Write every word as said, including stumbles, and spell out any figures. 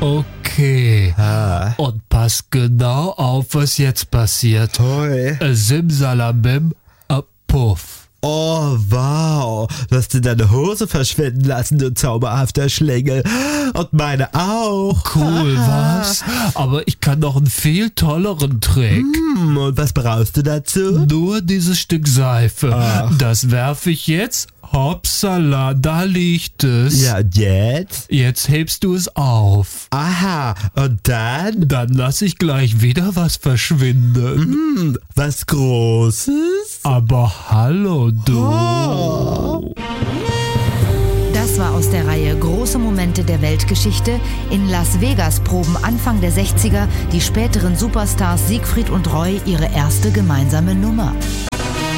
Okay. Ah. Und pass genau auf, was jetzt passiert. Toi. Äh, Simsalabim, äh, puff. Oh, wow. Du hast dir deine Hose verschwinden lassen, du zauberhafter Schlingel. Und meine auch. Cool, was? Aber ich kann noch einen viel tolleren Trick. Hm, und was brauchst du dazu? Nur dieses Stück Seife. Ach. Das werfe ich jetzt. Hopsala, da liegt es. Ja, und jetzt? Jetzt hebst du es auf. Aha, und dann? Dann lass ich gleich wieder was verschwinden. Hm, was Großes? Aber hallo, du. Oh. Das war aus der Reihe Große Momente der Weltgeschichte. In Las Vegas proben Anfang der sechziger die späteren Superstars Siegfried und Roy ihre erste gemeinsame Nummer.